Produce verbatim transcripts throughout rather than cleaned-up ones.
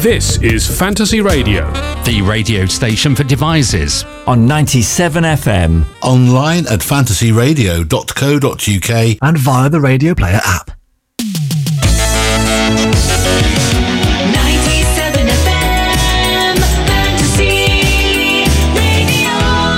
This is Fantasy Radio, the radio station for devices. On ninety-seven F M. Online at fantasy radio dot co dot uk. And via the Radio Player app. ninety-seven F M, Fantasy Radio.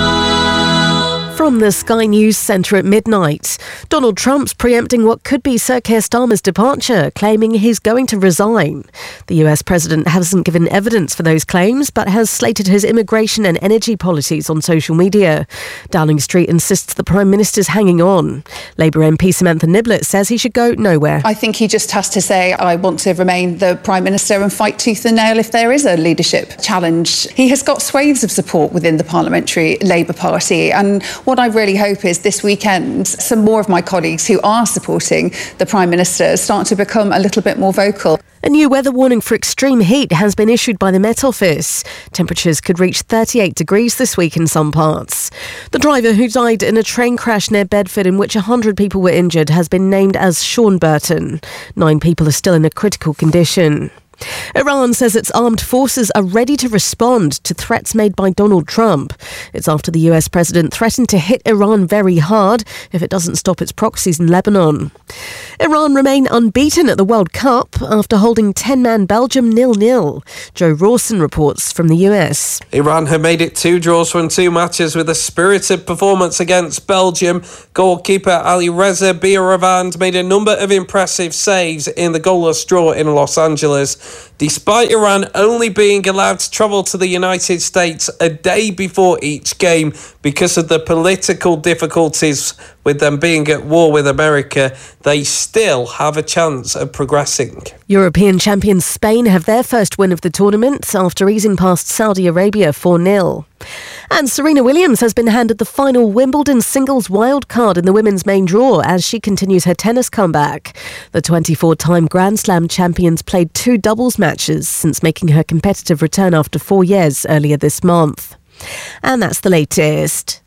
From the Sky News Centre at midnight, Donald Trump's preempting what could be Sir Keir Starmer's departure, claiming he's going to resign. The U S president hasn't given evidence for those claims, but has slated his immigration and energy policies on social media. Downing Street insists the Prime Minister's hanging on. Labour M P Samantha Niblett says he should go nowhere. I think he just has to say, I want to remain the Prime Minister and fight tooth and nail if there is a leadership challenge. He has got swathes of support within the Parliamentary Labour Party, and what I really hope is this weekend some more of my colleagues who are supporting the Prime Minister start to become a little bit more vocal. A new weather warning for extreme heat has been issued by the Met Office. Temperatures could reach thirty-eight degrees this week in some parts. The driver who died in a train crash near Bedford in which one hundred people were injured has been named as Sean Burton. Nine people are still in a critical condition. Iran says its armed forces are ready to respond to threats made by Donald Trump. It's after the U S president threatened to hit Iran very hard if it doesn't stop its proxies in Lebanon. Iran remain unbeaten at the World Cup after holding ten-man Belgium nil nil. Joe Rawson reports from the U S. Iran have made it two draws from two matches with a spirited performance against Belgium. Goalkeeper Ali Reza Beiravand made a number of impressive saves in the goalless draw in Los Angeles. Despite Iran only being allowed to travel to the United States a day before each game because of the political difficulties with them being at war with America, they still have a chance of progressing. European champions Spain have their first win of the tournament after easing past Saudi Arabia four nil. And Serena Williams has been handed the final Wimbledon singles wildcard in the women's main draw as she continues her tennis comeback. The twenty-four-time Grand Slam champion's played two doubles matches since making her competitive return after four years earlier this month. And that's the latest.